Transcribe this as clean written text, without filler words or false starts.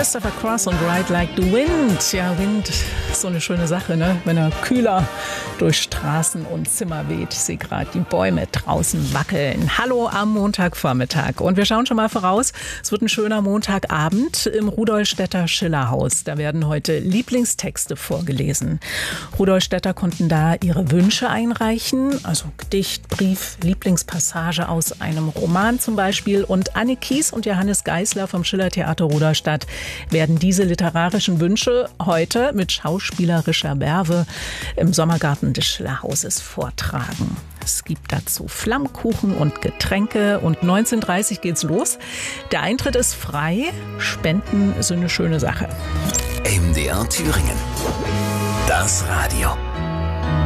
Christopher Cross und Ride Like the Wind. Ja, Wind ist so eine schöne Sache, ne? Wenn er kühler durch Straßen und Zimmer weht. Ich sehe gerade die Bäume draußen wackeln. Hallo am Montagvormittag. Und wir schauen schon mal voraus. Es wird ein schöner Montagabend im Rudolstädter Schillerhaus. Da werden heute Lieblingstexte vorgelesen. Rudolstädter konnten da ihre Wünsche einreichen. Also Gedicht, Brief, Lieblingspassage aus einem Roman zum Beispiel. Und Anne Kies und Johannes Geisler vom Schillertheater Rudolstadt werden diese literarischen Wünsche heute mit schauspielerischer Werbe im Sommergarten des Schillerhauses vortragen. Es gibt dazu Flammkuchen und Getränke und 19:30 geht's los. Der Eintritt ist frei. Spenden sind eine schöne Sache. MDR Thüringen. Das Radio.